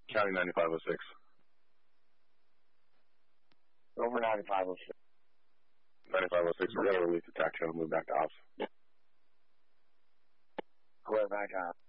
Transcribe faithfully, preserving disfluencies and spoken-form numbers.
County ninety-five oh six. Over ninety-five oh six. ninety-five oh six, we got a release attack channel, move back to ops. Go back out.